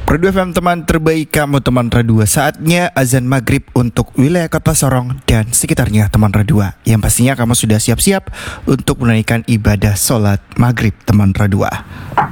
Radu FM teman terbaik kamu teman Radua. Saatnya azan maghrib untuk wilayah kota Sorong dan sekitarnya teman Radua. Yang pastinya kamu sudah siap-siap untuk menunaikan ibadah sholat maghrib teman Radua.